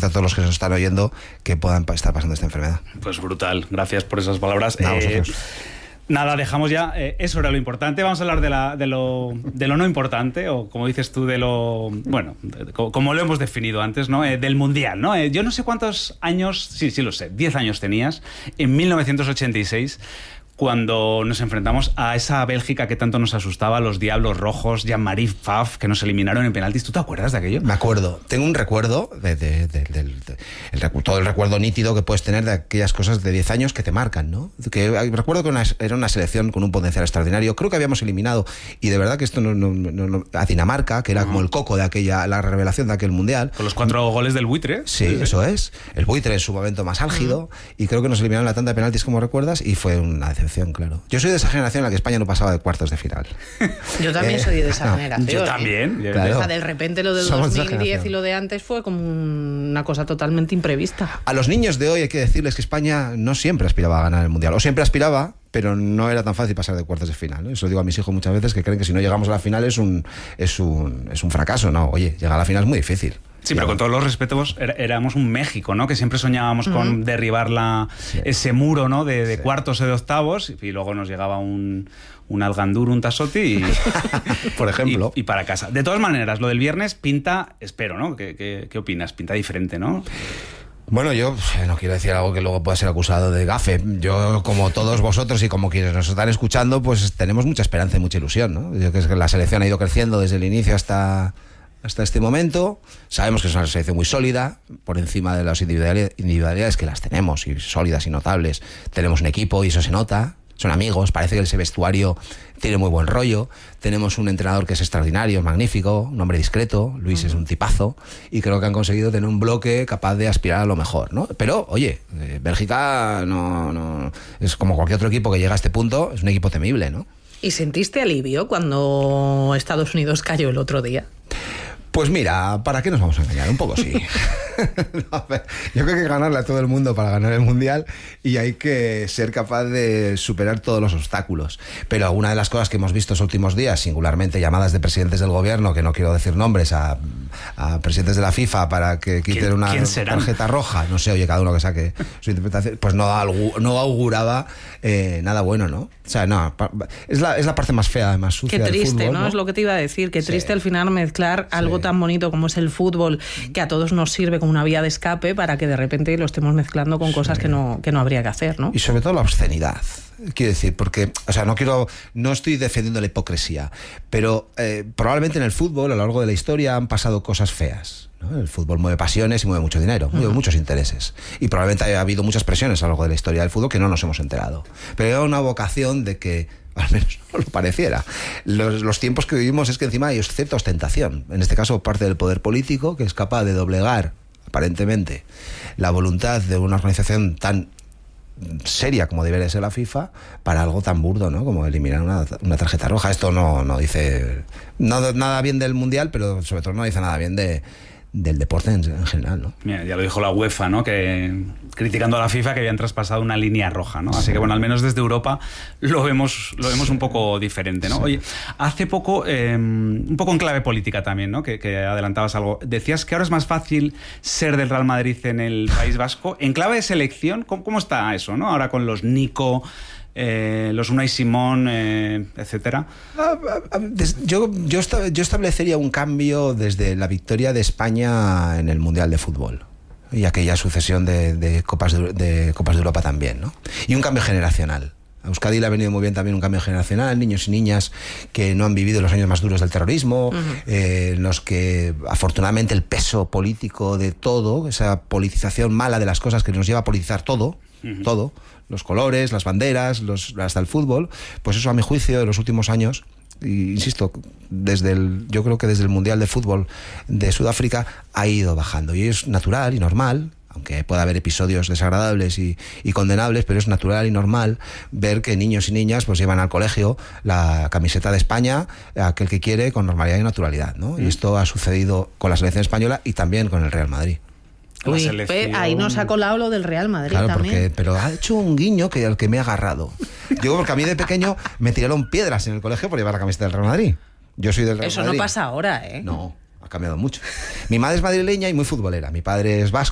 suerte a todos los que nos están oyendo que puedan estar pasando esta enfermedad. Pues brutal, gracias por esas palabras. Nada, dejamos ya, eso era lo importante. Vamos a hablar de lo no importante, o como dices tú, de lo, bueno, como lo hemos definido antes, ¿no? Del Mundial, ¿no? Yo no sé cuántos años, sí lo sé, 10 años tenías, en 1986, cuando nos enfrentamos a esa Bélgica que tanto nos asustaba, los Diablos Rojos, Jean-Marie Pfaff, que nos eliminaron en penaltis. ¿Tú te acuerdas de aquello? Me acuerdo. Tengo un recuerdo, todo el recuerdo nítido que puedes tener de aquellas cosas de 10 años que te marcan, ¿no? Recuerdo que era una selección con un potencial extraordinario. Creo que habíamos eliminado, y de verdad que esto a Dinamarca, que era como el coco de aquella, la revelación de aquel Mundial. Con los 4 goles del Buitre. Sí, eso es. El Buitre en su momento más álgido, y creo que nos eliminaron la tanda de penaltis, como recuerdas, y fue una decepción. Claro. Yo soy de esa generación en la que España no pasaba de cuartos de final. Yo también soy de esa generación. Yo también. Claro. O sea, de repente lo del 2010 y lo de antes fue como una cosa totalmente imprevista. A los niños de hoy hay que decirles que España no siempre aspiraba a ganar el Mundial. O siempre aspiraba, pero no era tan fácil pasar de cuartos de final, ¿no? Eso lo digo a mis hijos muchas veces, que creen que si no llegamos a la final es un fracaso. No, oye, llegar a la final es muy difícil. Sí, pero con todos los respetos, éramos un México, ¿no? Que siempre soñábamos con derribar ese muro, ¿no? De cuartos o de octavos, y luego nos llegaba un Algandur, un Tassotti y por ejemplo. Y para casa. De todas maneras, lo del viernes pinta, espero, ¿no? ¿Qué opinas? Pinta diferente, ¿no? Bueno, yo no quiero decir algo que luego pueda ser acusado de gafe. Yo, como todos vosotros y como quienes nos están escuchando, pues tenemos mucha esperanza y mucha ilusión, ¿no? Yo creo que la selección ha ido creciendo desde el inicio hasta este momento. Sabemos que es una selección muy sólida, por encima de las individualidades que las tenemos, y sólidas y notables. Tenemos un equipo y eso se nota, son amigos, parece que ese vestuario tiene muy buen rollo. Tenemos un entrenador que es extraordinario, es magnífico, un hombre discreto, Luis es un tipazo, y creo que han conseguido tener un bloque capaz de aspirar a lo mejor, ¿no? Pero, oye, Bélgica no es como cualquier otro equipo que llega a este punto, es un equipo temible, ¿no? ¿Y sentiste alivio cuando Estados Unidos cayó el otro día? Pues mira, ¿para qué nos vamos a engañar? Un poco sí. No, yo creo que hay que ganarle a todo el mundo para ganar el Mundial, y hay que ser capaz de superar todos los obstáculos. Pero alguna de las cosas que hemos visto estos últimos días, singularmente llamadas de presidentes del gobierno, que no quiero decir nombres, a presidentes de la FIFA para que quiten una tarjeta roja, no sé, oye, cada uno que saque su interpretación, pues no auguraba nada bueno, ¿no? O sea, no, es la parte más fea, más sucia del fútbol. Qué triste, ¿no? Es lo que te iba a decir, qué triste al final mezclar algo tan bonito como es el fútbol, que a todos nos sirve como una vía de escape, para que de repente lo estemos mezclando con cosas que no habría que hacer, ¿no? Y sobre todo la obscenidad. Quiero decir, porque, o sea, no estoy defendiendo la hipocresía, pero probablemente en el fútbol a lo largo de la historia han pasado cosas feas, ¿no? El fútbol mueve pasiones y mueve mucho dinero, mueve muchos intereses, y probablemente haya habido muchas presiones a lo largo de la historia del fútbol que no nos hemos enterado, pero hay una vocación de que al menos no lo pareciera. Los tiempos que vivimos es que encima hay cierta ostentación, en este caso parte del poder político, que es capaz de doblegar aparentemente la voluntad de una organización tan seria como debería ser la FIFA para algo tan burdo, ¿no? Como eliminar una tarjeta roja. Esto no dice nada bien del Mundial, pero sobre todo no dice nada bien del deporte en general, ¿no? Mira, ya lo dijo la UEFA, ¿no? Que criticando a la FIFA, que habían traspasado una línea roja, ¿no? Así que bueno, al menos desde Europa lo vemos un poco diferente, ¿no? Sí. Oye, hace poco, un poco en clave política también, ¿no? Que adelantabas algo. Decías que ahora es más fácil ser del Real Madrid en el País Vasco. En clave de selección, ¿cómo está eso, no? Ahora con los Nico, los Unai Simón, etcétera. Yo establecería un cambio desde la victoria de España en el Mundial de Fútbol y aquella sucesión de Copas de Europa también, ¿no? Y un cambio generacional. A Euskadi le ha venido muy bien también un cambio generacional, niños y niñas que no han vivido los años más duros del terrorismo, en los que afortunadamente el peso político de todo, esa politización mala de las cosas que nos lleva a politizar todo, los colores, las banderas, hasta el fútbol, pues eso, a mi juicio, de los últimos años, y insisto, yo creo que desde el Mundial de Fútbol de Sudáfrica ha ido bajando, y es natural y normal, aunque pueda haber episodios desagradables y condenables, pero es natural y normal ver que niños y niñas pues llevan al colegio la camiseta de España, aquel que quiere, con normalidad y naturalidad, ¿no? Y esto ha sucedido con la selección española y también con el Real Madrid. Uy, ahí nos ha colado lo del Real Madrid, claro, también. Pero ha hecho un guiño al que me he agarrado. Digo, porque a mí de pequeño me tiraron piedras en el colegio por llevar la camiseta del Real Madrid. Yo soy del Real Madrid. Eso no pasa ahora, ¿eh? No, ha cambiado mucho. Mi madre es madrileña y muy futbolera. Mi padre es vasco.